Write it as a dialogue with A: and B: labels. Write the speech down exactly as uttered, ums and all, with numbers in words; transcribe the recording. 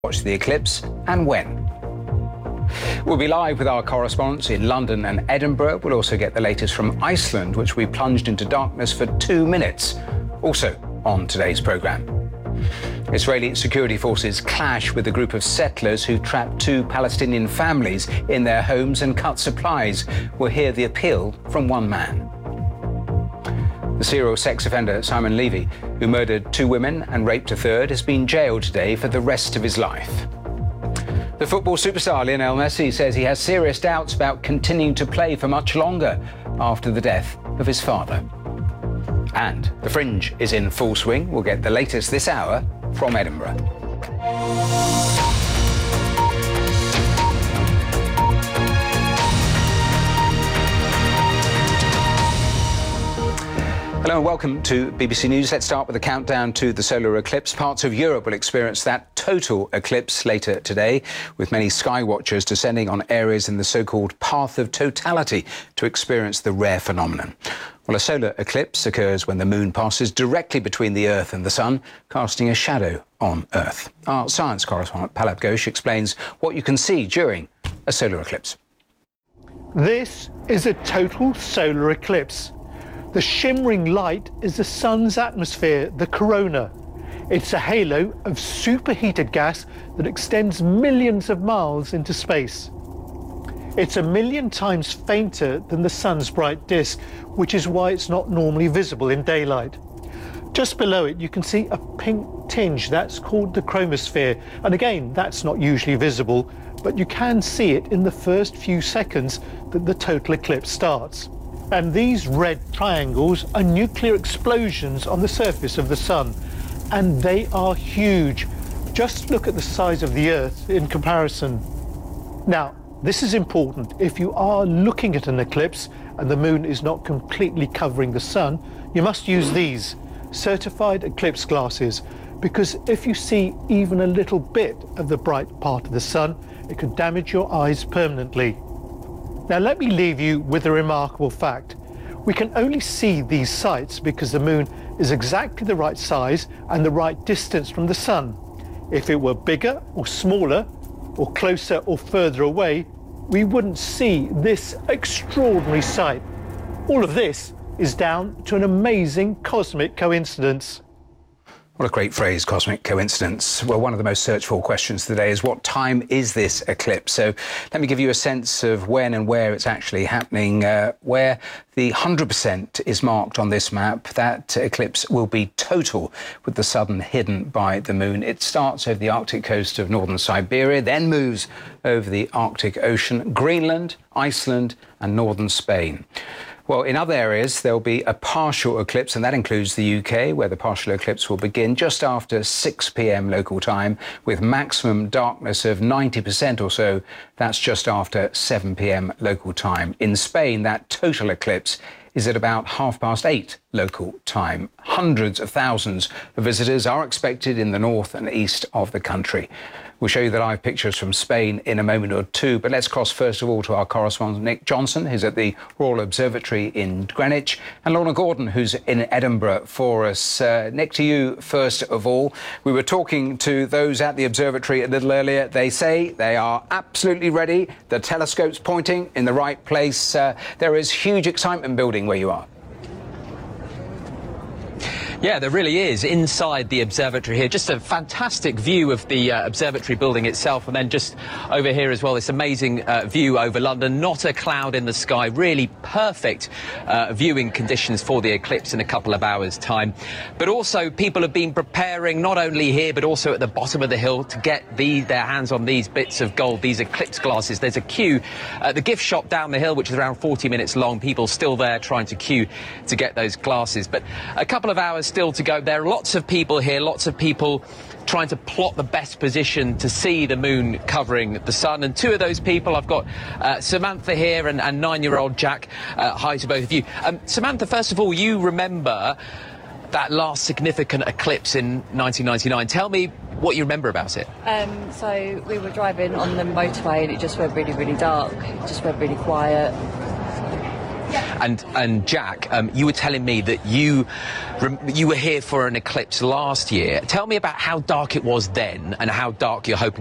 A: watch the eclipse and when. We'll be live with our correspondents in London and Edinburgh. We'll also get the latest from Iceland, which we plunged into darkness for two minutes. Also on today's programme. Israeli security forces clash with a group of settlers who trapped two Palestinian families in their homes and cut supplies. We'll hear the appeal from one man. The serial sex offender Simon Levy, who murdered two women and raped a third, has been jailed today for the rest of his life. The football superstar Lionel Messi says he has serious doubts about continuing to play for much longer after the death of his father. And the Fringe is in full swing. We'll get the latest this hour from Edinburgh. Hello and welcome to B B C News. Let's start with a countdown to the solar eclipse. Parts of Europe will experience that total eclipse later today, with many sky watchers descending on areas in the so-called path of totality to experience the rare phenomenon. Well, a solar eclipse occurs when the moon passes directly between the Earth and the Sun, casting a shadow on Earth. Our science correspondent Palab Ghosh explains what you can see during a solar eclipse.
B: This is a total solar eclipse. The shimmering light is the sun's atmosphere, the corona. It's a halo of superheated gas that extends millions of miles into space. It's a million times fainter than the sun's bright disk, which is why it's not normally visible in daylight. Just below it, you can see a pink tinge. That's called the chromosphere. And again, that's not usually visible, but you can see it in the first few seconds that the total eclipse starts. And these red triangles are nuclear explosions on the surface of the sun, and they are huge. Just look at the size of the Earth in comparison. Now, this is important. If you are looking at an eclipse and the moon is not completely covering the sun, you must use these certified eclipse glasses, because if you see even a little bit of the bright part of the sun, it could damage your eyes permanently. Now let me leave you with a remarkable fact. We can only see these sights because the moon is exactly the right size and the right distance from the sun. If it were bigger or smaller, or closer or further away, we wouldn't see this extraordinary sight. All of this is down to an amazing cosmic coincidence.
A: What a great phrase, cosmic coincidence. Well, one of the most searched for questions today is what time is this eclipse? So let me give you a sense of when and where it's actually happening. Uh, where the one hundred percent is marked on this map, that eclipse will be total, with the sun hidden by the moon. It starts over the Arctic coast of northern Siberia, then moves over the Arctic Ocean, Greenland, Iceland and northern Spain. Well, in other areas, there'll be a partial eclipse, and that includes the U K, where the partial eclipse will begin just after six p m local time, with maximum darkness of ninety percent or so. That's just after seven p m local time. In Spain, that total eclipse is at about half past eight local time. Hundreds of thousands of visitors are expected in the north and east of the country. We'll show you the live pictures from Spain in a moment or two, but let's cross first of all to our correspondent Nick Johnson, who's at the Royal Observatory in Greenwich, and Lorna Gordon, who's in Edinburgh for us. Uh, Nick, to you first of all. We were talking to those at the observatory a little earlier. They say they are absolutely ready. The telescope's pointing in the right place. Uh, there is huge excitement building where you are.
C: Yeah, there really is. Inside the observatory here, just a fantastic view of the uh, observatory building itself, and then just over here as well, this amazing uh, view over London. Not a cloud in the sky. Really perfect uh, viewing conditions for the eclipse in a couple of hours' time. But also, people have been preparing, not only here, but also at the bottom of the hill, to get the, their hands on these bits of gold, these eclipse glasses. There's a queue at the gift shop down the hill, which is around forty minutes long. People still there trying to queue to get those glasses. But a couple of hours still to go. There are lots of people here, lots of people trying to plot the best position to see the moon covering the sun. And two of those people, I've got uh, Samantha here and, and nine-year-old Jack. Uh, hi to both of you. Um, Samantha, first of all, you remember that last significant eclipse in nineteen ninety-nine. Tell me what you remember about it.
D: Um, so we were driving on the motorway and it just went really, really dark. It just went really quiet.
C: And and Jack, um, you were telling me that you rem- you were here for an eclipse last year. Tell me about how dark it was then and how dark you're hoping